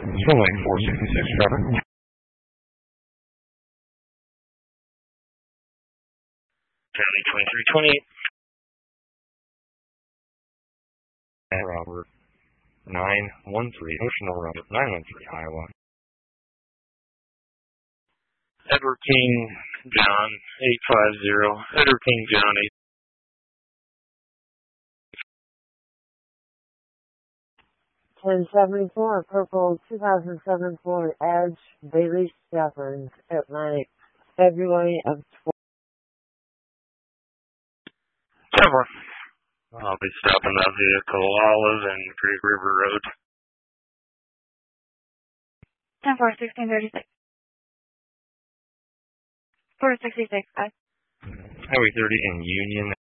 Runway 466, traffic. County 2320. Robert 913, Ocean Robert 913, Iowa. Edward King John 850, Edward King John 1074, Purple 2007 Ford Edge, Bailey Stafford, Atlantic, February of 12. I'll be stopping that vehicle, Olive and Great River Road. 10-4, 1636. 466, Highway 30 in Union.